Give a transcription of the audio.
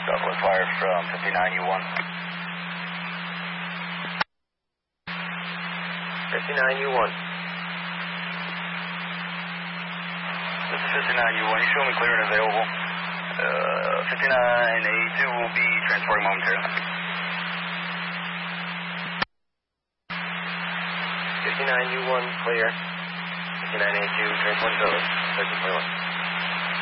Southwest wire from 59U1. 59U1. This is 59U1. You show me clear and available. 59A2 will be transporting momentarily. 59U1 clear. 59A2 transporting early. 13.1.